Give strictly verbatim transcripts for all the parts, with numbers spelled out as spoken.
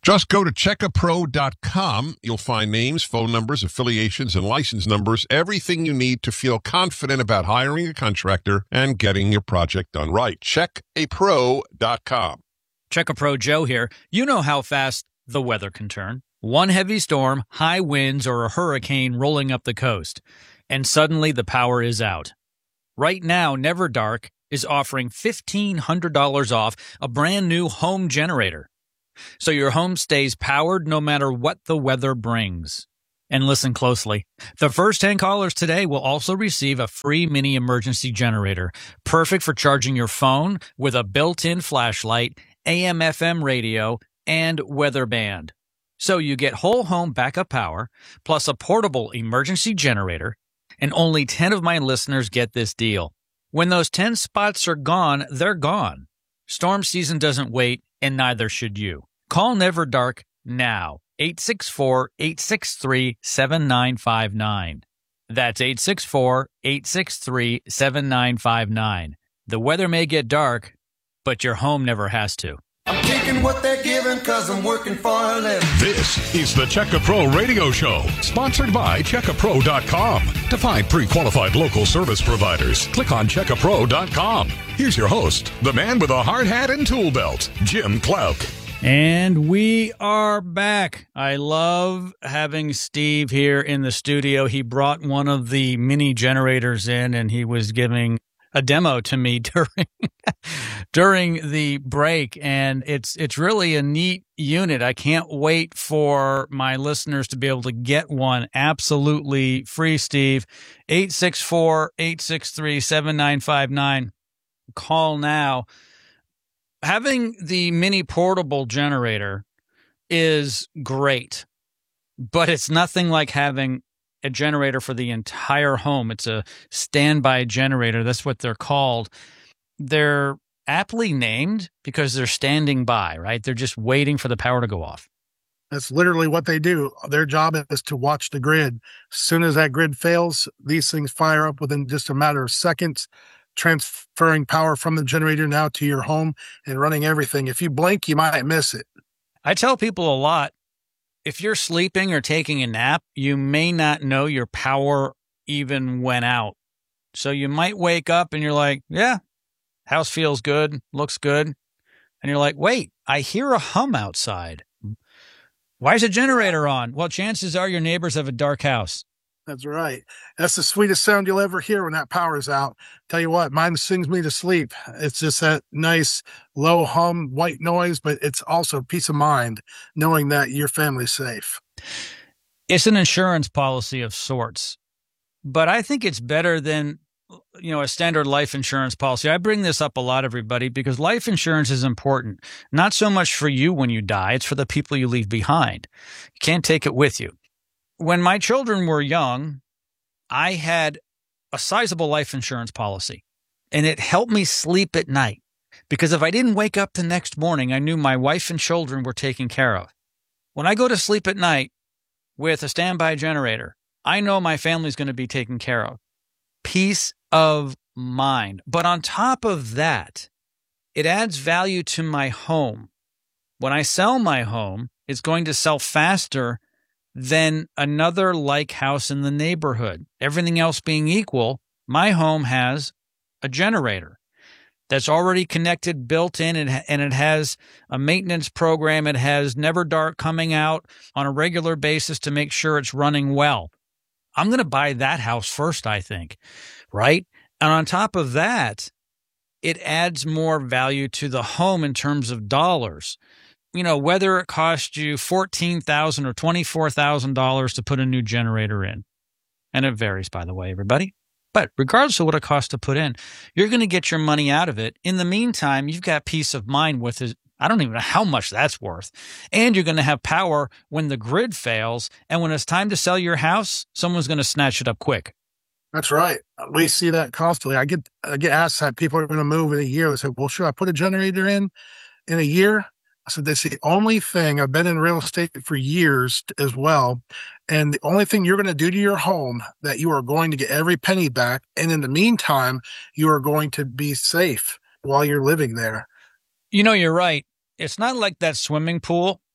Just go to check a pro dot com. You'll find names, phone numbers, affiliations, and license numbers, everything you need to feel confident about hiring a contractor and getting your project done right. check a pro dot com. Check a Pro Joe here. You know how fast the weather can turn. One heavy storm, high winds, or a hurricane rolling up the coast, and suddenly the power is out. Right now, Never Dark is offering fifteen hundred dollars off a brand new home generator, so your home stays powered no matter what the weather brings. And listen closely. The first ten callers today will also receive a free mini emergency generator, perfect for charging your phone with a built-in flashlight, A M F M radio, and weather band. So you get whole home backup power, plus a portable emergency generator, and only ten of my listeners get this deal. When those ten spots are gone, they're gone. Storm season doesn't wait, and neither should you. Call Never Dark now. eight six four, eight six three, seven nine five nine. That's eight six four, eight six three, seven nine five nine. The weather may get dark, but your home never has to. I'm taking what they're giving because I'm working for a living. This is the Check a Pro Radio Show, sponsored by check a pro dot com. To find pre-qualified local service providers, click on check a pro dot com. Here's your host, the man with a hard hat and tool belt, Jim Clouk. And we are back. I love having Steve here in the studio. He brought one of the mini generators in, and he was giving a demo to me during during the break, and it's it's really a neat unit. I can't wait for my listeners to be able to get one absolutely free. Steve, eight six four, eight six three, seven nine five nine. Call now. Having the mini portable generator is great, but it's nothing like having a generator for the entire home. It's a standby generator. That's what they're called. They're aptly named because they're standing by, right? They're just waiting for the power to go off. That's literally what they do. Their job is to watch the grid. As soon as that grid fails, these things fire up within just a matter of seconds, transferring power from the generator now to your home and running everything. If you blink, you might miss it. I tell people a lot, if you're sleeping or taking a nap, you may not know your power even went out. So you might wake up and you're like, yeah, house feels good, looks good. And you're like, wait, I hear a hum outside. Why is a generator on? Well, chances are your neighbors have a dark house. That's right. That's the sweetest sound you'll ever hear when that power's out. Tell you what, mine sings me to sleep. It's just that nice low hum, white noise, but it's also peace of mind knowing that your family's safe. It's an insurance policy of sorts, but I think it's better than, you know, a standard life insurance policy. I bring this up a lot, everybody, because life insurance is important, not so much for you when you die. It's for the people you leave behind. You can't take it with you. When my children were young, I had a sizable life insurance policy, and it helped me sleep at night because if I didn't wake up the next morning, I knew my wife and children were taken care of. When I go to sleep at night with a standby generator, I know my family's going to be taken care of. Peace of mind. But on top of that, it adds value to my home. When I sell my home, it's going to sell faster than another like house in the neighborhood. Everything else being equal, my home has a generator that's already connected, built in, and it has a maintenance program. It has Never Dark coming out on a regular basis to make sure it's running well. I'm going to buy that house first, I think, right? And on top of that, it adds more value to the home in terms of dollars. You know, whether it costs you fourteen thousand dollars or twenty-four thousand dollars to put a new generator in. And it varies, by the way, everybody. But regardless of what it costs to put in, you're going to get your money out of it. In the meantime, you've got peace of mind with it. I don't even know how much that's worth. And you're going to have power when the grid fails. And when it's time to sell your house, someone's going to snatch it up quick. That's right. We see that constantly. I get I get asked that people are going to move in a year. They say, well, should I put a generator in in a year? I said, that's the only thing. I've been in real estate for years as well. And the only thing you're going to do to your home that you are going to get every penny back. And in the meantime, you are going to be safe while you're living there. You know, you're right. It's not like that swimming pool.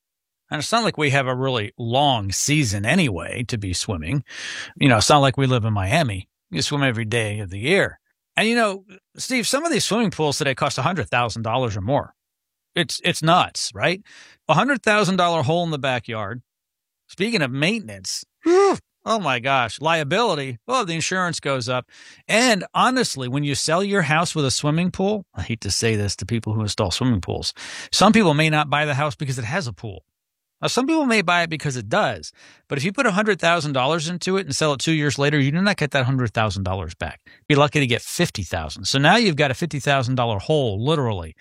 And it's not like we have a really long season anyway to be swimming. You know, it's not like we live in Miami. You swim every day of the year. And, you know, Steve, some of these swimming pools today cost one hundred thousand dollars or more. It's it's nuts, right? A one hundred thousand dollars hole in the backyard. Speaking of maintenance, whew, oh my gosh, liability. Oh, the insurance goes up. And honestly, when you sell your house with a swimming pool, I hate to say this to people who install swimming pools, some people may not buy the house because it has a pool. Now, some people may buy it because it does, but if you put one hundred thousand dollars into it and sell it two years later, you do not get that one hundred thousand dollars back. Be lucky to get fifty thousand dollars. So now you've got a fifty thousand dollars hole, literally,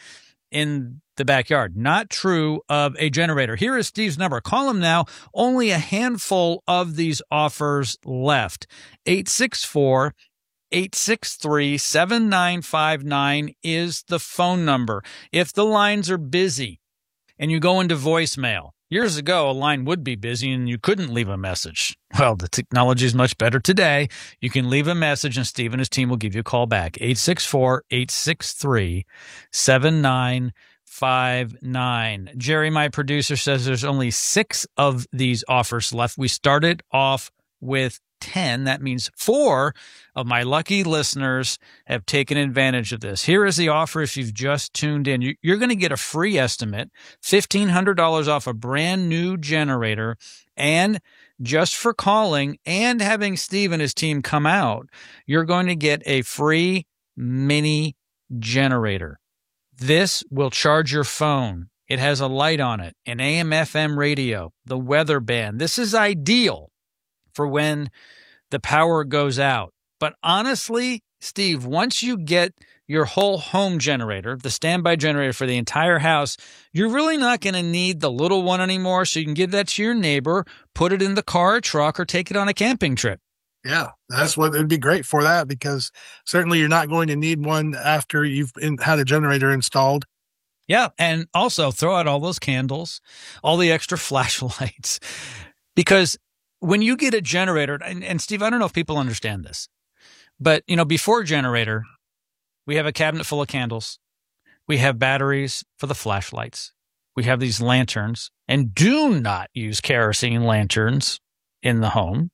in the backyard. Not true of a generator. Here is Steve's number. Call him now. Only a handful of these offers left. eight six four, eight six three, seven nine five nine is the phone number. If the lines are busy and you go into voicemail, years ago, a line would be busy and you couldn't leave a message. Well, the technology is much better today. You can leave a message and Steve and his team will give you a call back. eight six four, eight six three, seven nine five nine. Jerry, my producer, says there's only six of these offers left. We started off with ten. That means four of my lucky listeners have taken advantage of this. Here is the offer if you've just tuned in. You're going to get a free estimate, fifteen hundred dollars off a brand new generator, and just for calling and having Steve and his team come out, you're going to get a free mini generator. This will charge your phone. It has a light on it, an A M F M radio, the weather band. This is ideal for when the power goes out. But honestly, Steve, once you get your whole home generator, the standby generator for the entire house, you're really not going to need the little one anymore. So you can give that to your neighbor, put it in the car or truck, or take it on a camping trip. Yeah, that's what it'd be great for that, because certainly you're not going to need one after you've in, had a generator installed. Yeah. And also throw out all those candles, all the extra flashlights, because when you get a generator, and, and Steve, I don't know if people understand this, but, you know, before generator, we have a cabinet full of candles. We have batteries for the flashlights. We have these lanterns, and do not use kerosene lanterns in the home.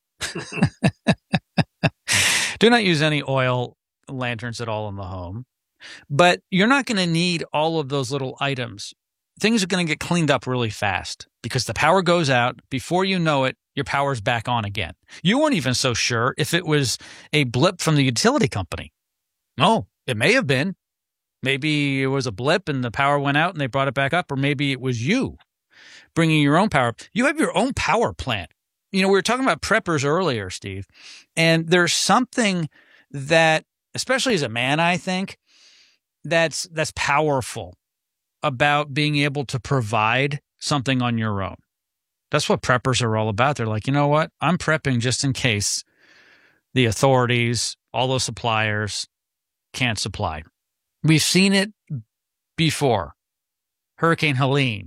Do not use any oil lanterns at all in the home. But you're not going to need all of those little items. Things are going to get cleaned up really fast because the power goes out. Before you know it, your power's back on again. You weren't even so sure if it was a blip from the utility company. No, it may have been. Maybe it was a blip and the power went out and they brought it back up, or maybe it was you bringing your own power. You have your own power plant. You know, we were talking about preppers earlier, Steve, and there's something that, especially as a man, I think, that's that's powerful about being able to provide something on your own. That's what preppers are all about. They're like, you know what? I'm prepping just in case the authorities, all those suppliers can't supply. We've seen it before. Hurricane Helene.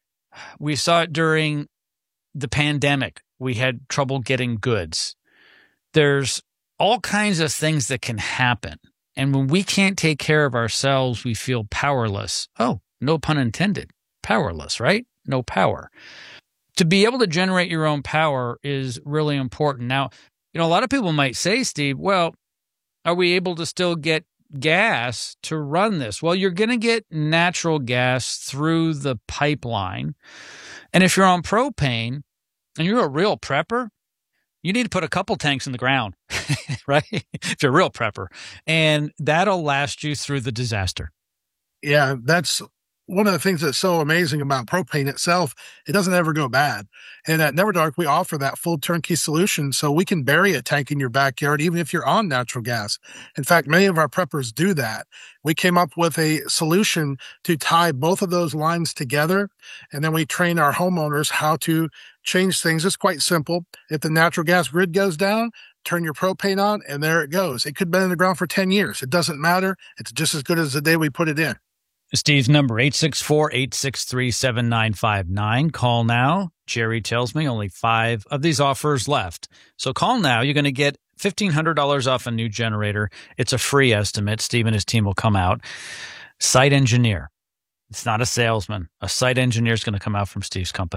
We saw it during the pandemic. We had trouble getting goods. There's all kinds of things that can happen. And when we can't take care of ourselves, we feel powerless. Oh, no pun intended. Powerless, right? No power. To be able to generate your own power is really important. Now, you know, a lot of people might say, Steve, well, are we able to still get gas to run this? Well, you're going to get natural gas through the pipeline. And if you're on propane and you're a real prepper, you need to put a couple tanks in the ground, right? If you're a real prepper. And that'll last you through the disaster. Yeah, that's one of the things that's so amazing about propane itself. It doesn't ever go bad. And at Never Dark, we offer that full turnkey solution. So we can bury a tank in your backyard, even if you're on natural gas. In fact, many of our preppers do that. We came up with a solution to tie both of those lines together. And then we train our homeowners how to change things. It's quite simple. If the natural gas grid goes down, turn your propane on, and there it goes. It could have been in the ground for ten years. It doesn't matter. It's just as good as the day we put it in. Steve's number, eight six four, eight six three, seven nine five nine. Call now. Jerry tells me only five of these offers left. So call now. You're going to get fifteen hundred dollars off a new generator. It's a free estimate. Steve and his team will come out. Site engineer. It's not a salesman. A site engineer is going to come out from Steve's company.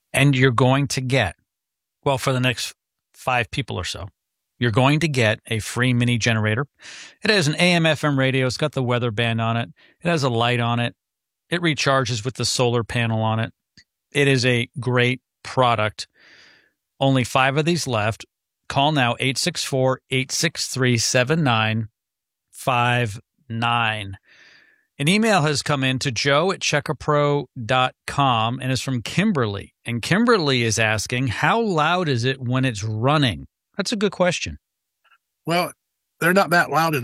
And you're going to get, well, for the next five people or so, you're going to get a free mini generator. It has an A M F M radio. It's got the weather band on it. It has a light on it. It recharges with the solar panel on it. It is a great product. Only five of these left. Call now, eight six four, eight six three, seven nine five nine. An email has come in to joe at checkapro dot com and is from Kimberly. And Kimberly is asking, how loud is it when it's running? That's a good question. Well, they're not that loud at